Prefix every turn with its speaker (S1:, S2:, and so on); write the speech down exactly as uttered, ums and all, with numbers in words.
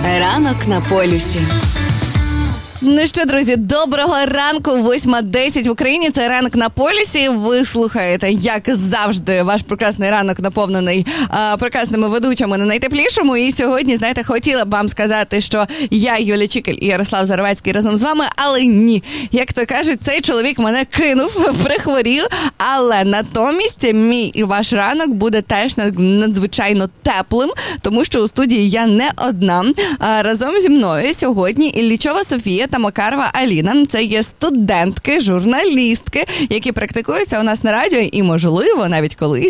S1: Ранок на полюсі. Ну що, друзі, доброго ранку, восьма десять в Україні, це ранок на полюсі. Ви слухаєте, як завжди, ваш прекрасний ранок наповнений а, прекрасними ведучими на найтеплішому. І сьогодні, знаєте, хотіла б вам сказати, що я, Юлія Чікель і Ярослав Зарвацький разом з вами, але ні. Як то кажуть, цей чоловік мене кинув, прихворів, але натомість мій і ваш ранок буде теж надзвичайно теплим, тому що у студії я не одна. А, разом зі мною сьогодні Іллічова Софія та Макарова Аліна. Це є студентки, журналістки, які практикуються у нас на радіо і, можливо, навіть колись